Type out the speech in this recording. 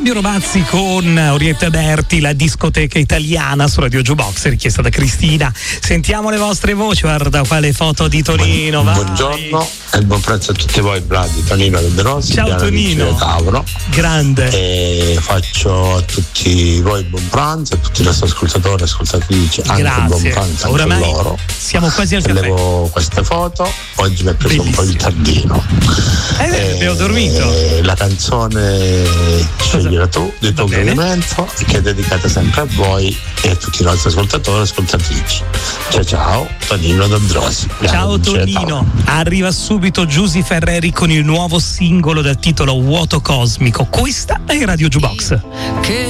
Fabio Rovazzi con Orietta Berti, la discoteca italiana su Radio Jukebox, richiesta da Cristina. Sentiamo le vostre voci, guarda quale foto di Tonino. Buongiorno e buon pranzo a tutti voi, Bradi, Tonino De Rossi. Ciao Tonino. Tauro. Grande. E faccio a tutti voi buon pranzo, a tutti i nostri ascoltatori e ascoltatrici anche buon pranzo anche oramai loro. Siamo quasi al caffè. Levo queste foto, oggi mi è preso un po' il tardino. Abbiamo dormito. La canzone Scegliela tu di tuo gradimento, che è dedicata sempre a voi e a tutti i nostri ascoltatori e ascoltatrici. Ciao, Tonino D'Androsi. Ciao Tonino. Arriva subito Giusy Ferreri con il nuovo singolo dal titolo Vuoto Cosmico. Questa è Radio Jukebox.